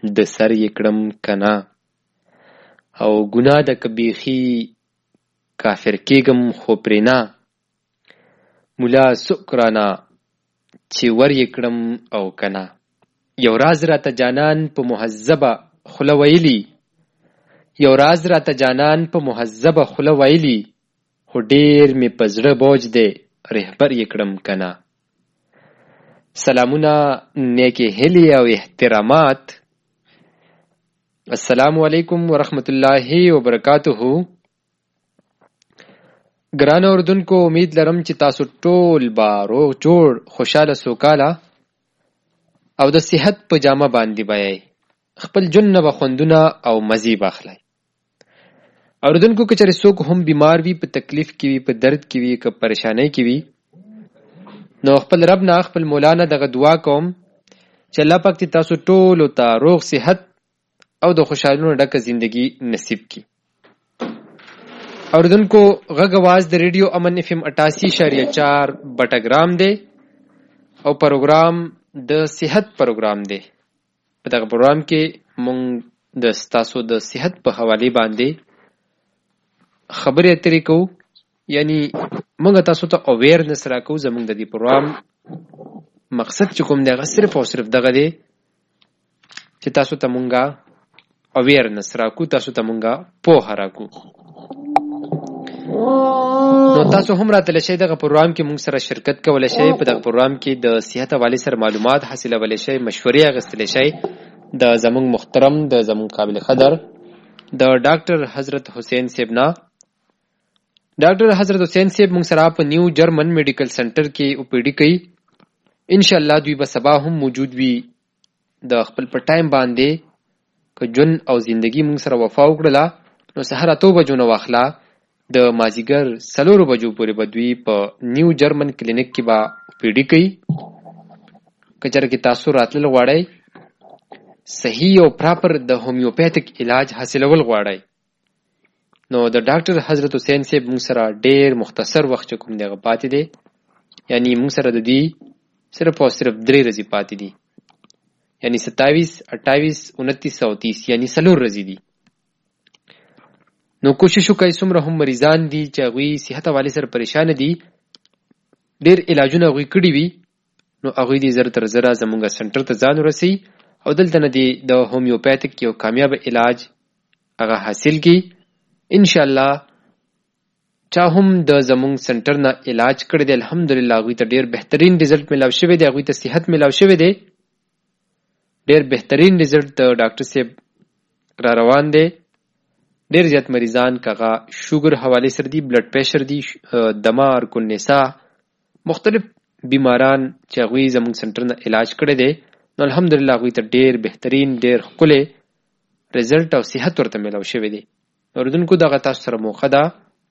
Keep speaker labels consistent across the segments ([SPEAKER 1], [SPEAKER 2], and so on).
[SPEAKER 1] د سر یې کړم کنا، او ګناه د کبیخي کافر کېږم خو پرې نه، مولا سکرانا چې ور یې کړم او کنا. یو راز راته جانان په مهذبه خوله ویلي، یو راز راته جانان په مهذبه خوله ویلي، خو ډیر مې په زړه بوج دی رهبر یې کړم کنا. سلامونه، نیکې هیلې او احترامات. السلام علیکم ورحمت الله وبرکاته. ګران اوردونکو، امید لرم چې تاسو ټول به روغ جوړ، خوشاله، سوکاله او د صحت په جامه باندې به خپل جون نه به خوندونه او مزې به اخلئ. اوردونکو، که چېرې څوک هم بیمار وي، په تکلیف کې وي، په درد کې وي، که پریشانۍ کې وي، نو خپل رب نه، خپل مولا نه دغه دعا کوم چې الله پاک دې تاسو ټولو ته روغ صحت او د خوشحالونو ډکه زندگی نصیب کړي. اوردونکو، غږ آواز د ریډیو امن FM 88.4 بټګرام دی او پروګرام د صحت پروګرام دی. په دغه پروګرام کې مونږ د ستاسو د صحت په حواله باندې خبرې اترې کوو، یعنی مونږ تاسو ته اویرنس راکوو. زمونږ د دې پروګرام مقصد چې کوم دی هغه صرف او صرف دغه دی چې تاسو ته مونږه اویرنس راکوو، تاسو ته مونږه پوهه راکوو. نو تاسو هم راتلی شئ دغه پروګرام کې مونږ سره شرکت کولی شئ. په دغه پروګرام کې د صحت حوالې سره معلومات حاصلولی شئ، مشورې اخیستلی شئ د زمونږ محترم، د زمونږ قابل قدر د ډاکټر حضرت حسین صاحب نه. ډاکټر حضرت حسین صاحب مونږ سره په نیو جرمن میډیکل سنټر کې OPD کوي. انشاءالله دوی به سبا هم موجود وي. د خپل په ټایم باندې که جون او زندگی مونږ سره وفا وکړله، نو سهار 8 بجو نه واخله د مازیګر 4 بجو پورې به دوی په نیو جرمن کلینیک کې به OPD کوي. که چېرې کې تاسو راتلل غواړئ، صحیح او پراپر د هومیوپیتھک علاج حاصلول غواړئ، نو د ډاکټر حضرت حسین صاحب مونږ سره ډیر مختصر وخت چې کوم دی هغه پاتې دی. یعنی مونږ سره د دوی صرف او صرف 3 ورځې پاتې دي، یعنی 27، 28، 29 او 30، یعنی 4 ورځې دي. نو کوشش وکړئ څومره هم مریضان دي چې هغوی صحت حوالې سره پریشان دي، ډیر علاجونه هغوی کړي وي، نو هغوی دې زر تر زره زمونږ سنټر ته ځان ورسوي او دلته نه دې د هومیوپیتھک یو کامیاب علاج هغه حاصل کړي. انشاءالله چا هم د زمونږ سنټر نه علاج کړی دی، الحمدلله هغوی ته ډیر بهترین رزلټ ملاو شوی دی، هغوی ته صحت ملاو شوی دی، ډیر بهترین رزلټ د ډاکټر صاحب را روان دی. ډیر زیات مریضان کغه شوګر حواله سره دي، بلډ پریشر دي، دمه، ارکن نسا، مختلف بیماران چې هغوی زمونږ سنټر نه علاج کړی دی، نو الحمدلله هغوی ته ډیر بهترین، ډیر ښکلی رزلټ او صحت ورته ملاو شوی دی. اوردونکو، دغه تاسو سره موخه ده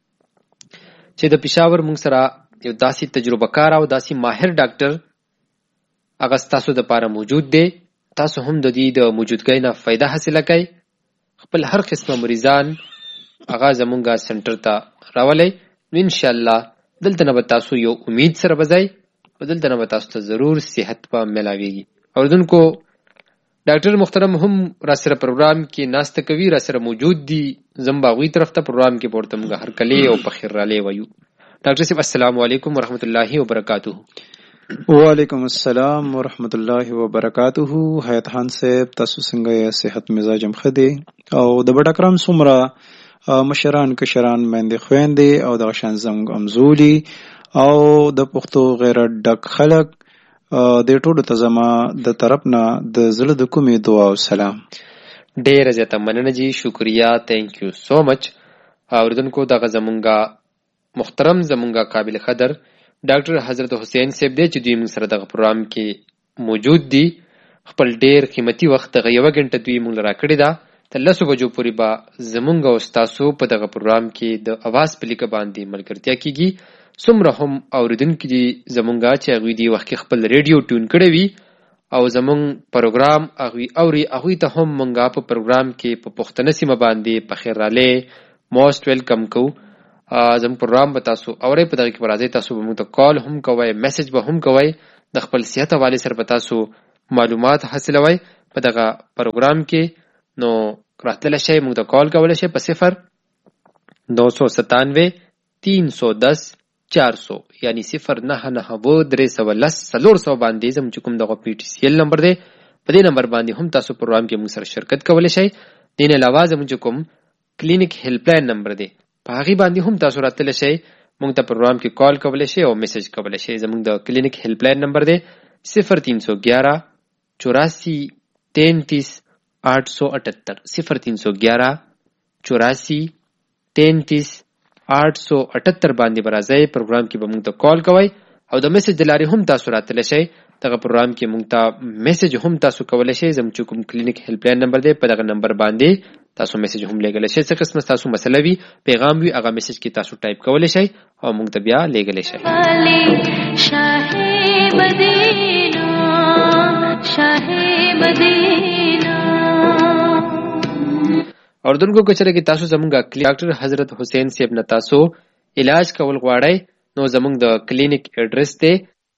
[SPEAKER 1] چې د پېښور مونږ سره یو داسې تجربه کار او داسې ماهر ډاکټر هغه ستاسو دپاره موجود دی. تاسو هم د دې د موجودګۍ نه فایده حاصله کړئ. خپل هر قسمه مریضان هغه زمونږه سنټر ته راولئ، نو انشاءالله دلته نه به تاسو یو امید سره به ځئ او دلته نه به تاسو ته ضرور صحت به میلاویږي. اوردونکو، ډاکټر محترم هم را سره پروګرام کې ناسته کوي، را سره موجود دي. زم به هغوی طرف ته پروګرام کې ورته موږ هرکلی او پخیر رالی وایو. ډاکټر صاحب السلام علیکم ورحمت الله وبرکاته.
[SPEAKER 2] وعلیکم السلام ورحمت الله وبرکاته. حیات خان صاحب، تاسو څنګه یې؟ صحت مزاج هم ښه دی؟ او د بټګرام څومره مشران، کشران، میندې، خویندې او دغه شان زموږ همزولي او د پښتو غیرت ډک خلک، د ټولو ته زما د طرف نه د زړه د کومې دعا او سلام.
[SPEAKER 1] ډیره زیاته مننه جی، شکریا، تھینک یو سو مچ. اوردونکو، دغه زمونږه محترم، زمونږه قابل قدر ډاکټر حضرت حسین صاحب دی چې دوی موږ سره دغه پروګرام کې موجود دي. خپل ډیر قیمتي وخت دغه 1 غنټه دوی موږ راکړې ده، تر 10 بجو پورې به زمونږ او ستاسو په دغه پروګرام کې د اواز په لیکه باندې ملګرتیا کیږي. څومره هم اوریدونکي دي زمونږه چې هغوی دې وخت کې خپل ریډیو ټیون کړی وي او زمونږ پروګرام هغوی اوري، هغوی ته هم مونږه په پروګرام کې په پښتنه سیمه باندې په خیر رالی موسټ ویلکم کوو. زموږ پروګرام به تاسو اورئ، په دغه کې به راځئ، تاسو به موږ ته کال هم کوئ، میسج به هم کوئ، د خپل صحت حوالې سره به تاسو معلومات حاصلوئ. په دغه پروګرام کې نو راتللی شئ، موږ ته کال کولی شئ په 0997310 یعنی 0999310 باندې زموږ چې کوم دغه PTCL نمبر دی، په دې نمبر باندې هم تاسو پروګرام کې موږ سره شرکت کولی شئ. دې نه علاوه زموږ چې کوم کلینیک هیلپ لاین نمبر دی په هغې باندې هم تاسو راتللی شئ، موږ ته پروګرام کې کال کولی شئ او میسج کولی شئ. زموږ د کلینیک هیلپ لاین نمبر دی 0311 84 33 878 0311 84 33 878 باندې برازئ. پروګرام کې به موږ ته کال کوئ او د میسج د لارې هم تاسو راتلی شئ. دغه پروګرام کې موږ ته میسج هم تاسو کولی شئ. زموږ چې کوم کلینیک هیلپ لاین نمبر دی په دغه نمبر باندې تاسو میسج هم لیږلی شئ. څه قسمه تاسو مسله وي، پیغام وي، هغه میسج کې تاسو ټایپ کولی شئ او موږ ته بیا لیږلی شئ. اردوونکو که چېرې کې تاسو زموږ ډاکټر حضرت حسین صاحب نه تاسو علاج کول غواړئ نو زموږ د کلینیک ایډرس دی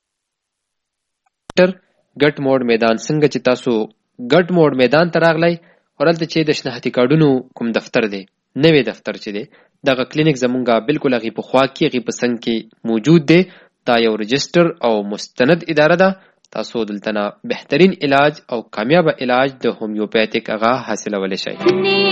[SPEAKER 1] ګټ موډ میدان. څنګه چې تاسو ګټ موډ میدان ته راغلی او هلته چې د شناختي کارډونو کوم دفتر دی، نوی دفتر چې دی، دغه کلینیک زموږ بالکل هغې په خوا کې هغې په څنګ کې موجود دی. دا یو رجسټر او مستند اداره ده. تاسو دلته نه بهترین علاج او کامیابه علاج د هومیوپیتیک هغه حاصلولی شئ.